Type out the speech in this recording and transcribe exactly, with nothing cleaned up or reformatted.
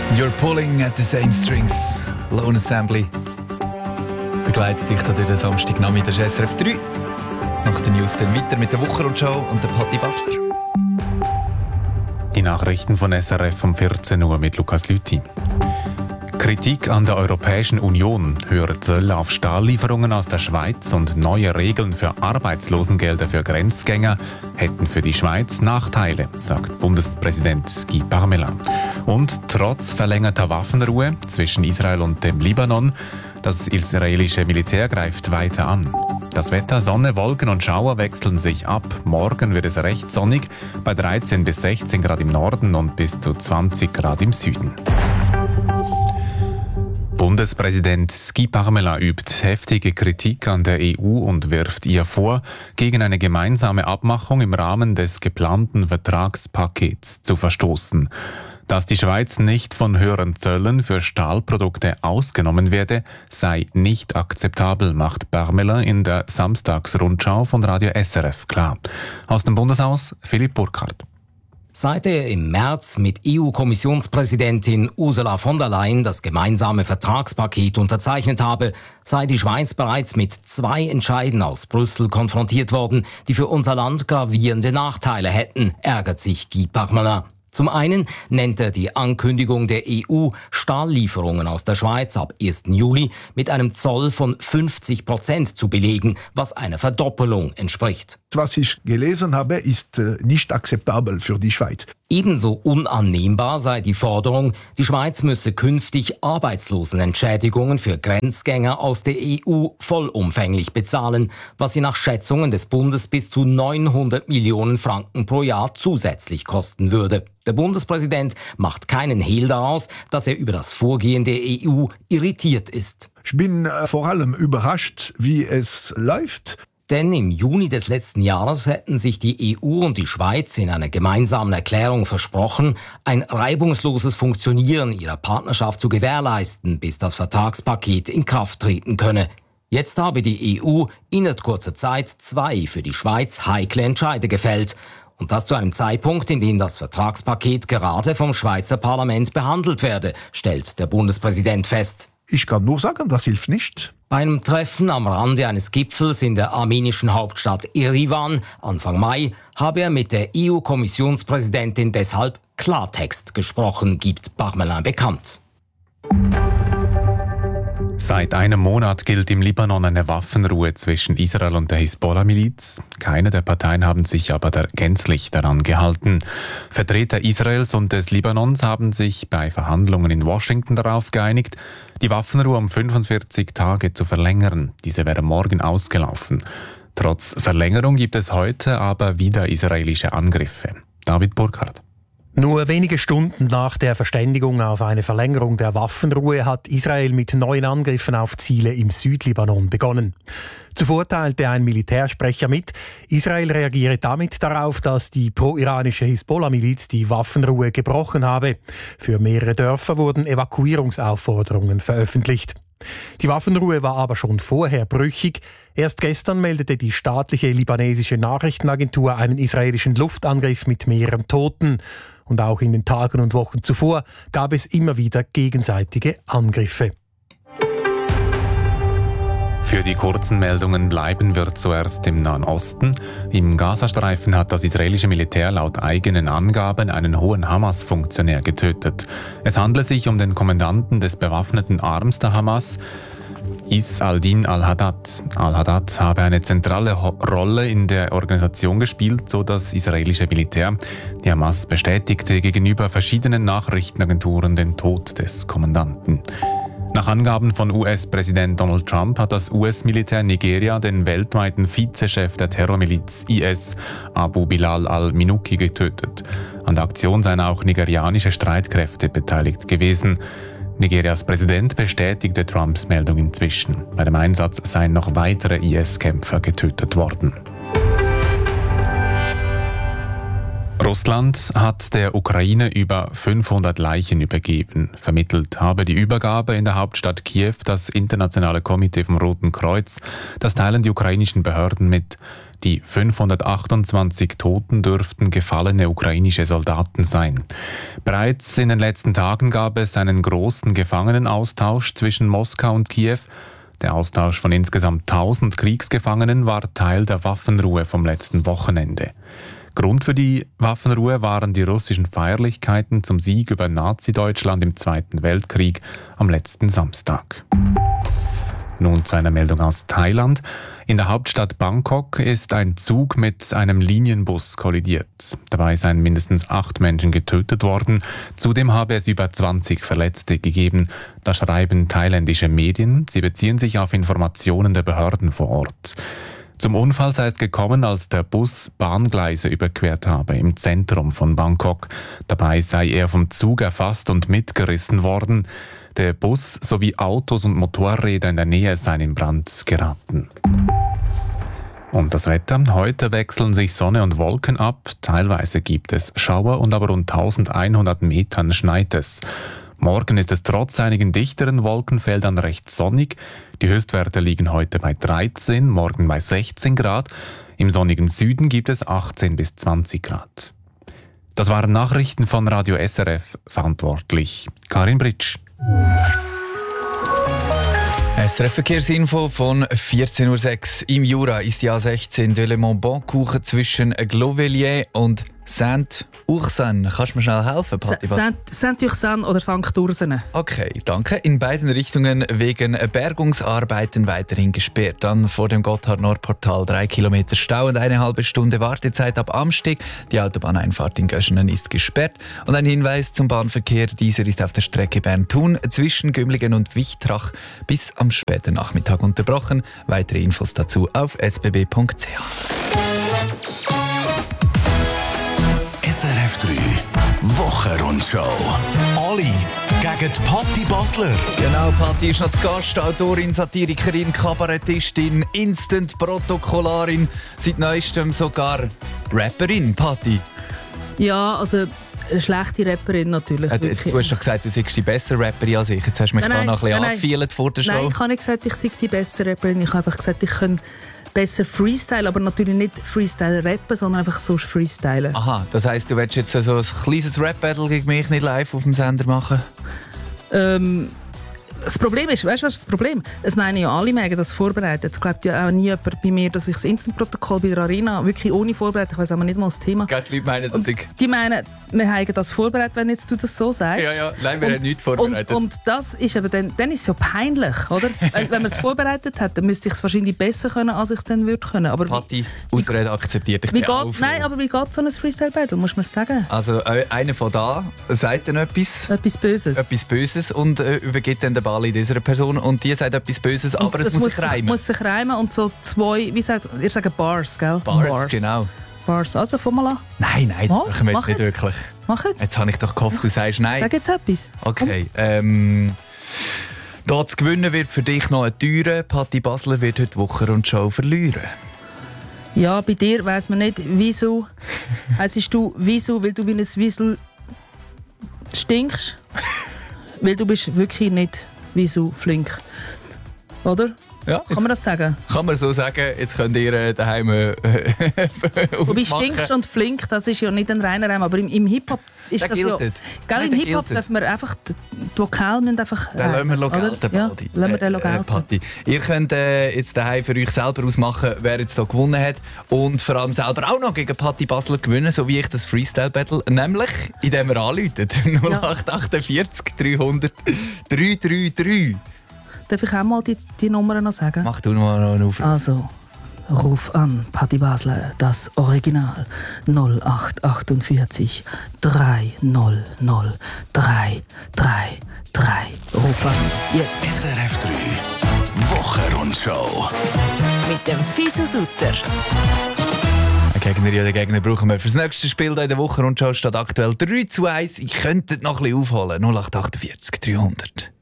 You're pulling at the same strings. Lone Assembly begleitet dich da durch den Samstagnachmittag. Das ist S R F drei. Nach den News dann weiter mit der Wochenrundschau und der Patti Basler. Die Nachrichten von S R F um vierzehn Uhr mit Lukas Lüthi. Kritik an der Europäischen Union, höhere Zölle auf Stahllieferungen aus der Schweiz und neue Regeln für Arbeitslosengelder für Grenzgänger hätten für die Schweiz Nachteile, sagt Bundespräsident Guy Parmelin. Und trotz verlängerter Waffenruhe zwischen Israel und dem Libanon, das israelische Militär greift weiter an. Das Wetter, Sonne, Wolken und Schauer wechseln sich ab. Morgen wird es recht sonnig, bei dreizehn bis sechzehn Grad im Norden und bis zu zwanzig Grad im Süden. Bundespräsident Guy Parmelin übt heftige Kritik an der E U und wirft ihr vor, gegen eine gemeinsame Abmachung im Rahmen des geplanten Vertragspakets zu verstoßen. Dass die Schweiz nicht von höheren Zöllen für Stahlprodukte ausgenommen werde, sei nicht akzeptabel, macht Parmelin in der Samstagsrundschau von Radio S R F klar. Aus dem Bundeshaus Philipp Burkhardt. Seit er im März mit E U-Kommissionspräsidentin Ursula von der Leyen das gemeinsame Vertragspaket unterzeichnet habe, sei die Schweiz bereits mit zwei Entscheiden aus Brüssel konfrontiert worden, die für unser Land gravierende Nachteile hätten, ärgert sich Guy Parmelin. Zum einen nennt er die Ankündigung der E U, Stahllieferungen aus der Schweiz ab ersten Juli mit einem Zoll von fünfzig Prozent zu belegen, was einer Verdoppelung entspricht. Was ich gelesen habe, ist nicht akzeptabel für die Schweiz. Ebenso unannehmbar sei die Forderung, die Schweiz müsse künftig Arbeitslosenentschädigungen für Grenzgänger aus der E U vollumfänglich bezahlen, was sie nach Schätzungen des Bundes bis zu neunhundert Millionen Franken pro Jahr zusätzlich kosten würde. Der Bundespräsident macht keinen Hehl daraus, dass er über das Vorgehen der E U irritiert ist. Ich bin äh, vor allem überrascht, wie es läuft. Denn im Juni des letzten Jahres hätten sich die E U und die Schweiz in einer gemeinsamen Erklärung versprochen, ein reibungsloses Funktionieren ihrer Partnerschaft zu gewährleisten, bis das Vertragspaket in Kraft treten könne. Jetzt habe die E U innerhalb kurzer Zeit zwei für die Schweiz heikle Entscheide gefällt. Und das zu einem Zeitpunkt, in dem das Vertragspaket gerade vom Schweizer Parlament behandelt werde, stellt der Bundespräsident fest. Ich kann nur sagen, das hilft nicht. Bei einem Treffen am Rande eines Gipfels in der armenischen Hauptstadt Erivan Anfang Mai habe er mit der E U-Kommissionspräsidentin deshalb Klartext gesprochen, gibt Parmelin bekannt. Seit einem Monat gilt im Libanon eine Waffenruhe zwischen Israel und der Hisbollah-Miliz. Keine der Parteien haben sich aber da gänzlich daran gehalten. Vertreter Israels und des Libanons haben sich bei Verhandlungen in Washington darauf geeinigt, die Waffenruhe um fünfundvierzig Tage zu verlängern. Diese wäre morgen ausgelaufen. Trotz Verlängerung gibt es heute aber wieder israelische Angriffe. David Burkhardt. Nur wenige Stunden nach der Verständigung auf eine Verlängerung der Waffenruhe hat Israel mit neuen Angriffen auf Ziele im Südlibanon begonnen. Zuvor teilte ein Militärsprecher mit, Israel reagiere damit darauf, dass die pro-iranische Hisbollah-Miliz die Waffenruhe gebrochen habe. Für mehrere Dörfer wurden Evakuierungsaufforderungen veröffentlicht. Die Waffenruhe war aber schon vorher brüchig. Erst gestern meldete die staatliche libanesische Nachrichtenagentur einen israelischen Luftangriff mit mehreren Toten. Und auch in den Tagen und Wochen zuvor gab es immer wieder gegenseitige Angriffe. Für die kurzen Meldungen bleiben wir zuerst im Nahen Osten. Im Gazastreifen hat das israelische Militär laut eigenen Angaben einen hohen Hamas-Funktionär getötet. Es handle sich um den Kommandanten des bewaffneten Arms der Hamas, Is al-Din al-Haddad. Al-Haddad habe eine zentrale Ho- Rolle in der Organisation gespielt, so das israelische Militär. Die Hamas bestätigte gegenüber verschiedenen Nachrichtenagenturen den Tod des Kommandanten. Nach Angaben von U S-Präsident Donald Trump hat das U S-Militär Nigeria den weltweiten Vizechef der Terrormiliz I S, Abu Bilal al-Minuki, getötet. An der Aktion seien auch nigerianische Streitkräfte beteiligt gewesen. Nigerias Präsident bestätigte Trumps Meldung inzwischen. Bei dem Einsatz seien noch weitere I S-Kämpfer getötet worden. Russland hat der Ukraine über fünfhundert Leichen übergeben. Vermittelt habe die Übergabe in der Hauptstadt Kiew das Internationale Komitee vom Roten Kreuz. Das teilen die ukrainischen Behörden mit. Die fünfhundertachtundzwanzig Toten dürften gefallene ukrainische Soldaten sein. Bereits in den letzten Tagen gab es einen großen Gefangenenaustausch zwischen Moskau und Kiew. Der Austausch von insgesamt tausend Kriegsgefangenen war Teil der Waffenruhe vom letzten Wochenende. Grund für die Waffenruhe waren die russischen Feierlichkeiten zum Sieg über Nazi-Deutschland im Zweiten Weltkrieg am letzten Samstag. Nun zu einer Meldung aus Thailand. In der Hauptstadt Bangkok ist ein Zug mit einem Linienbus kollidiert. Dabei seien mindestens acht Menschen getötet worden. Zudem habe es über zwanzig Verletzte gegeben. Das schreiben thailändische Medien. Sie beziehen sich auf Informationen der Behörden vor Ort. Zum Unfall sei es gekommen, als der Bus Bahngleise überquert habe im Zentrum von Bangkok. Dabei sei er vom Zug erfasst und mitgerissen worden. Der Bus sowie Autos und Motorräder in der Nähe seien in Brand geraten. Und das Wetter. Heute wechseln sich Sonne und Wolken ab. Teilweise gibt es Schauer und aber rund eintausendeinhundert Metern schneit es. Morgen ist es trotz einigen dichteren Wolkenfeldern recht sonnig. Die Höchstwerte liegen heute bei dreizehn, morgen bei sechzehn Grad. Im sonnigen Süden gibt es achtzehn bis zwanzig Grad. Das waren Nachrichten von Radio S R F, verantwortlich Karin Britsch. S R F-Verkehrsinfo von vierzehn Uhr sechs. Im Jura ist die A sechzehn de Le Mont-Blanc zwischen Glovellier und Saint-Ursanne. Kannst du mir schnell helfen, Patti? Saint-Ursanne oder Sankt Ursene. Okay, danke. In beiden Richtungen wegen Bergungsarbeiten weiterhin gesperrt. Dann vor dem Gotthard-Nord-Portal drei Kilometer Stau und eine halbe Stunde Wartezeit ab Amsteg. Die Autobahneinfahrt in Göschenen ist gesperrt. Und ein Hinweis zum Bahnverkehr. Dieser ist auf der Strecke Bern-Thun zwischen Gümligen und Wichtrach bis am späten Nachmittag unterbrochen. Weitere Infos dazu auf s b b punkt c h. S R F drei Wochenrundschau. Alle gegen die Patti Basler. Genau, Patti ist als Gastautorin, Satirikerin, Kabarettistin, Instant-Protokollarin, seit neuestem sogar Rapperin, Patti. Ja, also eine schlechte Rapperin natürlich. Äh, du hast doch gesagt, du seist die bessere Rapperin als ich. Jetzt hast du mich da noch ein bisschen angefeilt vor der Show. Nein, ich habe nicht gesagt, ich sei die bessere Rapperin. Ich habe einfach gesagt, ich kann besser Freestyle, aber natürlich nicht Freestyle rappen, sondern einfach so Freestylen. Aha, das heisst, du willst jetzt so ein kleines Rap-Battle gegen mich nicht live auf dem Sender machen? Ähm, das Problem ist, weißt du, was ist das Problem? Es meinen ja alle mögen das vorbereitet. Es glaubt ja auch nie jemand bei mir, dass ich das Instant-Protokoll bei der Arena wirklich ohne vorbereitet. Ich weiss aber nicht mal das Thema. Die Leute meinen, dass ich... Die meinen, wir haben das vorbereitet, wenn jetzt du das so sagst. Ja, ja, nein, wir und, haben nichts vorbereitet. Und, und das ist aber dann, dann ist es ja peinlich, oder? Wenn man es vorbereitet hat, dann müsste ich es wahrscheinlich besser können, als ich es dann würde können. Aber Patti, Ausrede akzeptiert. Ich wie geht, nein, aber wie geht so ein Freestyle-Battle, muss man sagen? Also äh, einer von da sagt dann etwas. Etwas Böses. Etwas Böses und äh, übergibt dann den Ball in dieser Person und die sagt etwas Böses, und aber es muss, muss sich reimen. Es muss sich reimen und so zwei, wie sagt ihr, sagt Bars, gell? Bars, Bars, genau. Bars, also fang mal an. Nein, nein, das machen wir jetzt nicht jetzt. wirklich. Mach jetzt. Jetzt habe ich doch gehofft, du sagst nein. Sag jetzt etwas. Okay, ähm... Da zu gewinnen wird für dich noch eine teure. Patti Basler wird heute Wochenrundschau verlieren. Ja, bei dir weiss man nicht, wieso. Heisst du wieso, weil du wie ein Wiesel stinkst? Weil du bist wirklich nicht wieso flink. Oder? Ja, kann man das sagen? Kann man so sagen. Jetzt könnt ihr äh, daheim äh, Wobei stinkst und flink, das ist ja nicht ein reiner Reim, aber im, im Hip-Hop ist der das giltet. ja... Gell, im Hip-Hop darf man einfach... Die Vokale müssen einfach... Den lassen wir noch gelten, ja, Patti. lassen wir den noch gelten. Äh, Patti. Ihr könnt äh, jetzt daheim für euch selber ausmachen, wer jetzt hier gewonnen hat und vor allem selber auch noch gegen Patti Basler gewinnen, so wie ich das Freestyle-Battle, nämlich indem wir anrufen. null acht achtundvierzig dreihundert dreihundertdreiunddreißig. Darf ich auch mal die, die Nummern noch sagen? Mach du noch einen Aufruf. Also, ruf an, Patti Basler, das Original. null acht achtundvierzig dreihundert drei drei drei. Ruf an, jetzt. S R F drei Wochenrundschau. Mit dem Fisu Sutter. Ein Gegner, ja, den Gegner brauchen wir. Für das nächste Spiel in der Wochenrundschau steht aktuell drei zu eins. Ich könnte noch ein bisschen aufholen. null acht achtundvierzig dreihundert